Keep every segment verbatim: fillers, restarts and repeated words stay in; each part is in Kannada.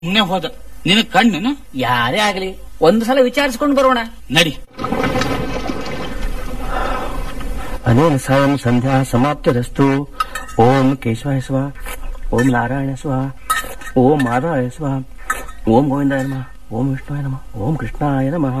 ಸುಮ್ನೆ ಹೋದ ನಿನ ಕಣ್ಣೇನು? ಯಾರೇ ಆಗ್ಲಿ ಒಂದು ಸಲ ವಿಚಾರಿಸ್ಕೊಂಡು ಬರೋಣ ನಡಿ. ಅನೇನ ಸಾಯಂ ಸಂಧ್ಯಾ ಸಮಾಪ್ತಿರಸ್ತು. ಓಂ ಕೇಶವಾಯ ಸ್ವ, ಓಂ ನಾರಾಯಣ ಸ್ವ, ಓಂ ಮಾಧವಾಯ ಸ್ವ, ಓಂ ಗೋವಿಂದಾಯ ನಮಃ, ಓಂ ವಿಷ್ಣುವಾಯ ನಮಃ, ಓಂ ಕೃಷ್ಣಾಯ ನಮಃ.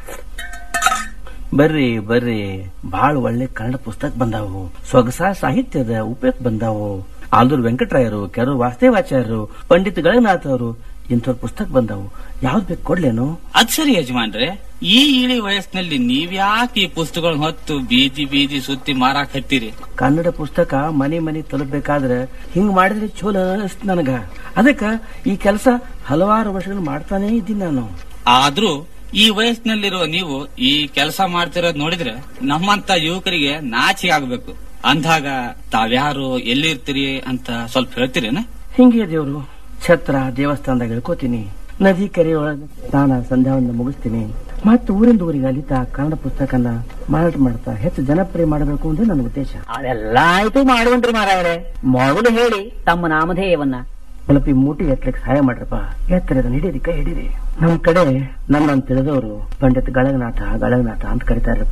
ಬರ್ರಿ ಬರ್ರಿ, ಬಹಳ ಒಳ್ಳೆ ಕನ್ನಡ ಪುಸ್ತಕ ಬಂದಾವು, ಸೊಗಸ ಸಾಹಿತ್ಯದ ಉಪಯೋಗ ಬಂದಾವು. ಆಲ್ದೂರ್ ವೆಂಕಟರಾಯರು, ಕೆರು ವಾಸ್ತೇವಾಚಾರ್ಯರು, ಪಂಡಿತ್ ಗಳಗನಾಥ್ ಅವರು ಇಂಥವ್ರ ಪುಸ್ತಕ ಬಂದಾವು. ಯಾವ್ದು ಬೇಕು ಕೊಡ್ಲೇನು? ಅದ್ ಸರಿ ಯಜಮಾನ್ರೆ, ಈ ಇಳಿ ವಯಸ್ಸಿನಲ್ಲಿ ನೀವ್ಯಾಕೆ ಈ ಪುಸ್ತಕಗಳನ್ನ ಹೊತ್ತು ಬೀದಿ ಬೀದಿ ಸುತ್ತಿ ಮಾರಾಕ್ ಹತ್ತೀರಿ? ಕನ್ನಡ ಪುಸ್ತಕ ಮನೆ ಮನೆ ತಲುಪಬೇಕಾದ್ರೆ ಹಿಂಗ್ ಮಾಡಿದ್ರೆ ಚಲೋ ಅನಿಸ್ತು ನನಗ. ಅದಕ್ಕ ಈ ಕೆಲಸ ಹಲವಾರು ವರ್ಷಗಳು ಮಾಡ್ತಾನೇ ಇದ್ದೀನಿ ನಾನು. ಆದ್ರೂ ಈ ವಯಸ್ಸಿನಲ್ಲಿರುವ ನೀವು ಈ ಕೆಲಸ ಮಾಡ್ತಿರೋದ್ ನೋಡಿದ್ರೆ ನಮ್ಮಂತ ಯುವಕರಿಗೆ ನಾಚಿಕೆ ಆಗ್ಬೇಕು. ಅಂದಾಗ ತಾವ್ಯಾರು ಎಲ್ಲಿರ್ತೀರಿ ಅಂತ ಸ್ವಲ್ಪ ಹೇಳ್ತೀರೇನ? ಹಿಂಗೆ ದೇವ್ರು ಛತ್ರ ದೇವಸ್ಥಾನದಾಗ ಇಳ್ಕೋತೀನಿ, ನದಿ ಕೆರೆಯೊಳಗೆ ಸ್ನಾನ ಸಂಧ್ಯಾವನ್ನ ಮುಗಿಸ್ತೀನಿ, ಮತ್ತೆ ಊರಿಂದ ಊರಿಗೆ ಅಲಿತಾ ಕನ್ನಡ ಪುಸ್ತಕನ ಮಾರಾಟ ಮಾಡ್ತಾ ಹೆಚ್ಚು ಜನಪ್ರಿಯ ಮಾಡಬೇಕು ಅಂದ್ರೆ ನನ್ನ ಉದ್ದೇಶ. ಅದೆಲ್ಲ ಆಯ್ತು ಮಾಡುವಂತ್ರಿ ಮಾರಾಯರೆ. ಮೊದಲು ಹೇಳಿ ತಮ್ಮ ನಾಮಧೇಯವನ್ನ. ಸ್ವಲ್ಪ ಈ ಮೂಟಿ ಎತ್ತಲಿಕ್ಕೆ ಸಹಾಯ ಮಾಡ್ರಪ್ಪ. ಎತ್ತರದ ಹಿಡೀರಿ, ಕೈ ಹಿಡೀರಿ. ನಮ್ ಕಡೆ ನನ್ನ ತಿಳಿದವರು ಪಂಡಿತ್ ಗಳಗನಾಥ ಗಳಗನಾಥ ಅಂತ ಕರೀತಾರಪ್ಪ.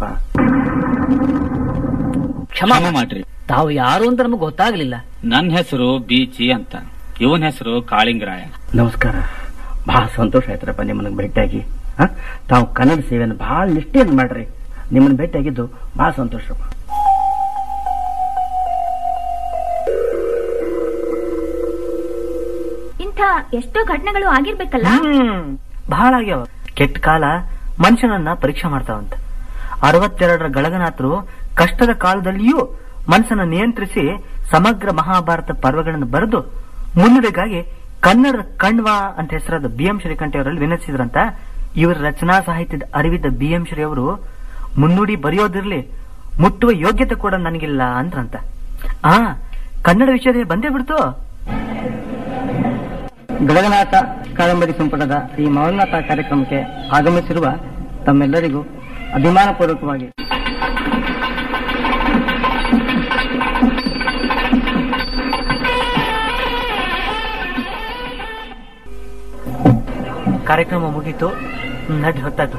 ಕ್ಷಮಾ ಮಾಡ್ರಿ, ತಾವು ಯಾರು ಅಂತ ನಮಗೆ ಗೊತ್ತಾಗ್ಲಿಲ್ಲ. ನನ್ನ ಹೆಸರು ಬೀಚಿ ಅಂತ, ಇವನ್ ಹೆಸರು ಕಾಳಿಂಗರಾಯ. ನಮಸ್ಕಾರ, ಬಹಳ ಸಂತೋಷ ಆಯ್ತರಪ್ಪ ನಿಮ್ಮನ್ನ ಭೇಟಿಯಾಗಿ. ತಾವು ಕನ್ನಡ ಸೇವೆಯನ್ನು ಬಹಳ ನಿಷ್ಠೆಯನ್ನು ಮಾಡ್ರಿ. ನಿಮ್ಮನ್ನ ಭೇಟಿಯಾಗಿದ್ದು ಬಹಳ ಸಂತೋಷಪ್ಪ. ಇಂಥ ಎಷ್ಟೋ ಘಟನೆಗಳು ಆಗಿರ್ಬೇಕಲ್ಲ. ಹ್ಮ್ ಬಹಳ ಆಗ್ಯಾವ. ಕೆಟ್ಟ ಕಾಲ ಮನುಷ್ಯನನ್ನ ಪರೀಕ್ಷೆ ಮಾಡ್ತಾವಂತ. ಅರವತ್ತೆರಡರ ಗಳಗನಾಥರು ಕಷ್ಟದ ಕಾಲದಲ್ಲಿಯೂ ಮನಸ್ಸನ್ನ ನಿಯಂತ್ರಿಸಿ ಸಮಗ್ರ ಮಹಾಭಾರತ ಪರ್ವಗಳನ್ನು ಬರೆದು ಮುನ್ನುಡಿಗಾಗಿ ಕನ್ನಡದ ಕಣ್ವಾ ಅಂತ ಹೆಸರಾದ ಬಿ ಎಂ ಶ್ರೀಕಂಠಿ ಅವರಲ್ಲಿ ವಿನಂತಿಸಿದ್ರಂತ. ಇವರ ರಚನಾ ಸಾಹಿತ್ಯದ ಅರಿವಿದ್ದ ಬಿ ಎಂ ಶ್ರೀ ಅವರು ಮುನ್ನುಡಿ ಬರೆಯೋದಿರ್ಲಿ, ಮುಟ್ಟುವ ಯೋಗ್ಯತೆ ಕೂಡ ನನಗಿಲ್ಲ ಅಂದ್ರಂತ. ಆ ಕನ್ನಡ ವಿಷಯ ಬಂದೇ ಬಿಡ್ತು. ಗಳಗನಾಥ ಕಾದಂಬರಿ ಸಂಪುಟದ ಈ ಮೌನನಾಥ ಕಾರ್ಯಕ್ರಮಕ್ಕೆ ಆಗಮಿಸಿರುವ ತಮ್ಮೆಲ್ಲರಿಗೂ ಅಭಿಮಾನಪೂರ್ವಕವಾಗಿ ಕಾರ್ಯಕ್ರಮ ಮುಗೀತು, ನಡಿ ಹೊತ್ತಾಯ್ತು.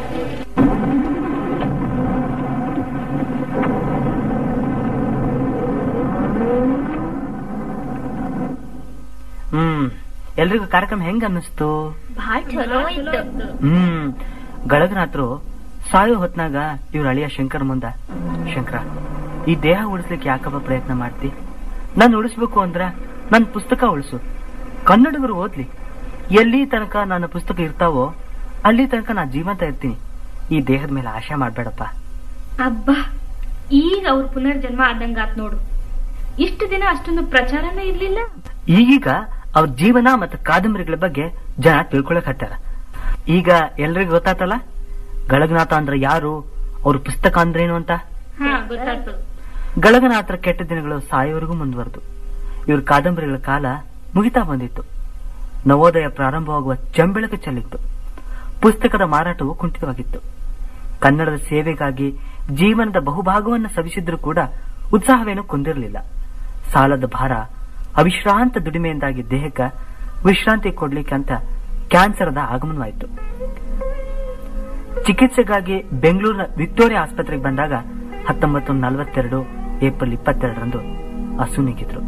ಹ್ಮ್ ಎಲ್ರಿಗೂ ಕಾರ್ಯಕ್ರಮ ಹೆಂಗ ಅನ್ನಿಸ್ತು? ಬಹಳ ಚಲೋ ಇತ್ತು. ಹ್ಮ್ ಗಳಗನಾಥರು ಸಾಯೋ ಹೊತ್ನಾಗ ಇವ್ರ ಅಳಿಯ ಶಂಕರ್ ಮುಂದ, ಶಂಕರ ಈ ದೇಹ ಉಳಿಸ್ಲಿಕ್ಕೆ ಯಾಕಪ್ಪ ಪ್ರಯತ್ನ ಮಾಡ್ತಿ? ನಾನು ಉಳಿಸ್ಬೇಕು ಅಂದ್ರ ನನ್ ಪುಸ್ತಕ ಉಳಿಸು, ಕನ್ನಡಿಗರು ಓದ್ಲಿ. ಎಲ್ಲಿ ತನಕ ನನ್ನ ಪುಸ್ತಕ ಇರ್ತಾವೋ ಅಲ್ಲಿ ತನಕ ನಾ ಜೀವಂತ ಇರ್ತೀನಿ. ಈ ದೇಹದ ಮೇಲೆ ಆಶೆ ಮಾಡ್ಬೇಡಪ್ಪ. ಅಬ್ಬಾ, ಈಗ ಅವ್ರ ಪುನರ್ಜನ್ಮ ಆದಂಗಾತ್ ನೋಡು. ಇಷ್ಟು ದಿನ ಅಷ್ಟೊಂದು ಪ್ರಚಾರನೇ ಇರ್ಲಿಲ್ಲ. ಈಗೀಗ ಅವ್ರ ಜೀವನ ಮತ್ತು ಕಾದಂಬರಿಗಳ ಬಗ್ಗೆ ಜನ ತಿಳ್ಕೊಳಕ್ ಹತ್ತಾರ. ಈಗ ಎಲ್ರಿಗೂ ಗೊತ್ತಾತಲ್ಲ ಗಳಗನಾಥ ಅಂದ್ರ ಯಾರು, ಅವ್ರ ಪುಸ್ತಕ ಅಂದ್ರೇನು ಅಂತ. ಗೊತ್ತಾಯ್ತು. ಗಳಗನಾಥರ ಕೆಟ್ಟ ದಿನಗಳು ಸಾಯೋವರೆಗೂ ಮುಂದುವರೆದು ಇವ್ರ ಕಾದಂಬರಿಗಳ ಕಾಲ ಮುಗಿತಾ ಬಂದಿತ್ತು. ನವೋದಯ ಪ್ರಾರಂಭವಾಗುವ ಚಂಬೆಳಕು ಚೆಲ್ಲಿತ್ತು. ಪುಸ್ತಕದ ಮಾರಾಟವು ಕುಂಠಿತವಾಗಿತ್ತು. ಕನ್ನಡದ ಸೇವೆಗಾಗಿ ಜೀವನದ ಬಹುಭಾಗವನ್ನು ಸವಿಸಿದ್ರೂ ಕೂಡ ಉತ್ಸಾಹವೇನೂ ಕುಂದಿರಲಿಲ್ಲ. ಸಾಲದ ಭಾರ, ಅವಿಶ್ರಾಂತ ದುಡಿಮೆಯಿಂದಾಗಿ ದೇಹಕ್ಕೆ ವಿಶ್ರಾಂತಿ ಕೊಡ್ಲಿಕ್ಕೆ ಅಂತ ಕ್ಯಾನ್ಸರ್ದ ಆಗಮನವಾಯಿತು. ಚಿಕಿತ್ಸೆಗಾಗಿ ಬೆಂಗಳೂರಿನ ವಿಕ್ಟೋರಿಯಾ ಆಸ್ಪತ್ರೆಗೆ ಬಂದಾಗ ಹತ್ತೊಂಬತ್ತು ನೂರ ನಲವತ್ತೆರಡು ಏಪ್ರಿಲ್ ಇಪ್ಪತ್ತೆರಡರಂದು ಅಸುನೀಗಿದ್ರು.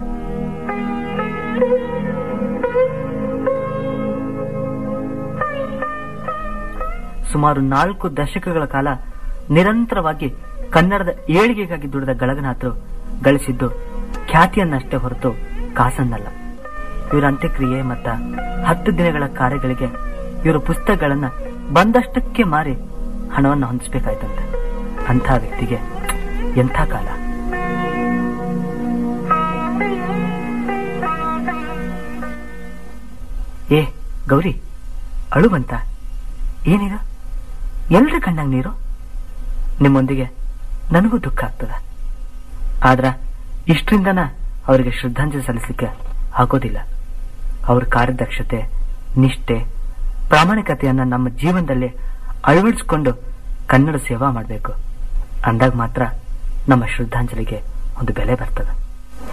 ಸುಮಾರು ನಾಲ್ಕು ದಶಕಗಳ ಕಾಲ ನಿರಂತರವಾಗಿ ಕನ್ನಡದ ಏಳಿಗೆಗಾಗಿ ದುಡಿದ ಗಳಗನಾಥರು ಗಳಿಸಿದ್ದು ಖ್ಯಾತಿಯನ್ನಷ್ಟೇ ಹೊರತು ಕಾಸನ್ನಲ್ಲ. ಇವರ ಅಂತ್ಯಕ್ರಿಯೆ ಮತ್ತ ಹತ್ತು ದಿನಗಳ ಕಾರ್ಯಗಳಿಗೆ ಇವರ ಪುಸ್ತಕಗಳನ್ನ ಬಂದಷ್ಟಕ್ಕೆ ಮಾರಿ ಹಣವನ್ನು ಹೊಂದಿಸಬೇಕಾಯ್ತಂತೆ. ಅಂಥ ವ್ಯಕ್ತಿಗೆ ಎಂಥ ಕಾಲ. ಏ ಗೌರಿ, ಅಳು ಬಂತ? ಏನಿದು ಎಲ್ರ ಕಣ್ಣಾಗ ನೀರು? ನಿಮ್ಮೊಂದಿಗೆ ನನಗೂ ದುಃಖ ಆಗ್ತದ. ಆದ್ರ ಇಷ್ಟರಿಂದನ ಅವರಿಗೆ ಶ್ರದ್ಧಾಂಜಲಿ ಸಲ್ಲಿಸಲಿಕ್ಕೆ ಆಗೋದಿಲ್ಲ. ಅವ್ರ ಕಾರ್ಯದಕ್ಷತೆ, ನಿಷ್ಠೆ, ಪ್ರಾಮಾಣಿಕತೆಯನ್ನ ನಮ್ಮ ಜೀವನದಲ್ಲಿ ಅಳವಡಿಸಿಕೊಂಡು ಕನ್ನಡ ಸೇವಾ ಮಾಡಬೇಕು. ಅಂದಾಗ ಮಾತ್ರ ನಮ್ಮ ಶ್ರದ್ಧಾಂಜಲಿಗೆ ಒಂದು ಬೆಲೆ ಬರ್ತದೆ.